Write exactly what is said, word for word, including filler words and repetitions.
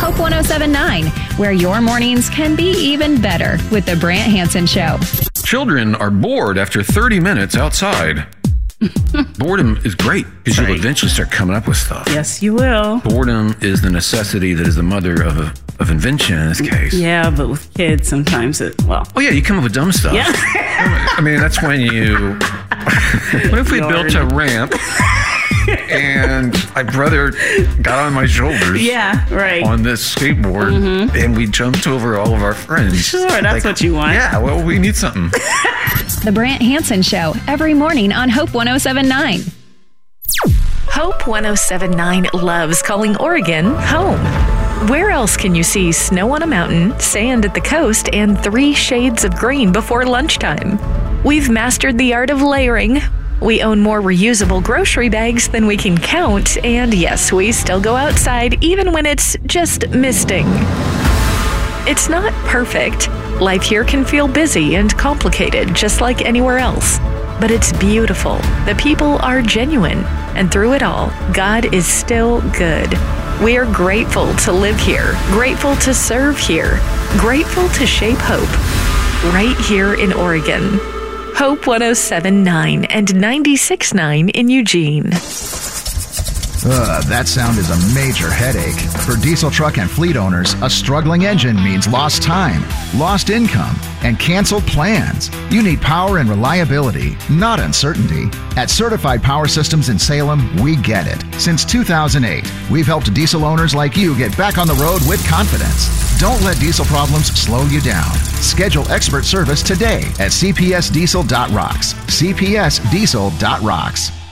Hope one oh seven point nine, where your mornings can be even better with the Brant Hansen Show. Children are bored after thirty minutes outside. Boredom is great because Right. you'll eventually start coming up with stuff. Yes, you will. Boredom is the necessity that is the mother of a, of invention in this case. Yeah, but with kids, sometimes it, well. Oh, yeah, you come up with dumb stuff. Yeah. I mean, that's when you... What if we Lord. built a ramp and my brother got on my shoulders Yeah, right. on this skateboard Mm-hmm. and we jumped over all of our friends? Sure, that's Like, what you want. Yeah, well, we need something. The Brant Hansen Show, every morning on Hope one oh seven point nine. Hope one oh seven point nine loves calling Oregon home. Where else can you see snow on a mountain, sand at the coast, and three shades of green before lunchtime? We've mastered the art of layering. We own more reusable grocery bags than we can count, and yes, we still go outside even when it's just misting. It's not perfect. Life here can feel busy and complicated, just like anywhere else. But it's beautiful. The people are genuine. And through it all, God is still good. We are grateful to live here, grateful to serve here, grateful to shape hope. Right here in Oregon. Hope one oh seven point nine and ninety-six point nine in Eugene. Ugh, that sound is a major headache. For diesel truck and fleet owners, a struggling engine means lost time, lost income, and canceled plans. You need power and reliability, not uncertainty. At Certified Power Systems in Salem, we get it. Since two thousand eight, we've helped diesel owners like you get back on the road with confidence. Don't let diesel problems slow you down. Schedule expert service today at c p s diesel dot rocks. c p s diesel dot rocks.